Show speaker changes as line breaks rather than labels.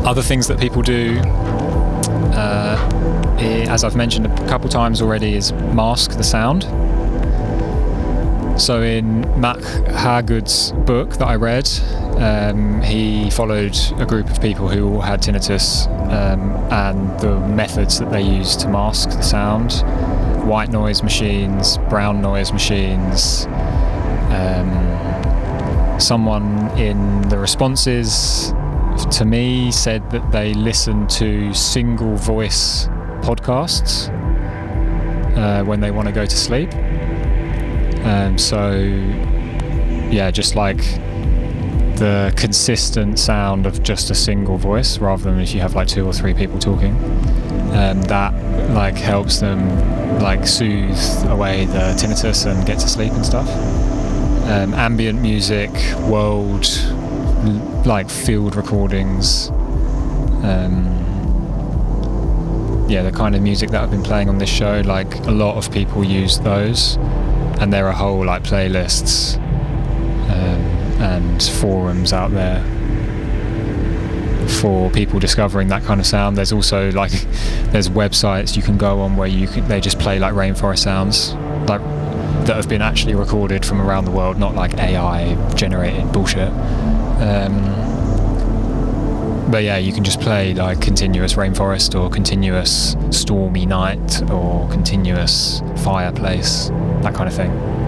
Other things that people do, as I've mentioned a couple times already, is mask the sound. So in Mac Hagood's book that I read, he followed a group of people who all had tinnitus, and the methods that they used to mask the sound: white noise machines, brown noise machines. Someone in the responses to me said that they listened to single voice podcasts when they want to go to sleep. So yeah, just like the consistent sound of just a single voice rather than if you have like 2 or 3 people talking, that like helps them like soothe away the tinnitus and get to sleep and stuff. Ambient music, world like field recordings, the kind of music that I've been playing on this show, like a lot of people use those, and there are whole like playlists and forums out there for people discovering that kind of sound. There's also like there's websites you can go on where they just play like rainforest sounds like that have been actually recorded from around the world, not like AI generated bullshit. But yeah, you can just play like continuous rainforest or continuous stormy night or continuous fireplace, that kind of thing.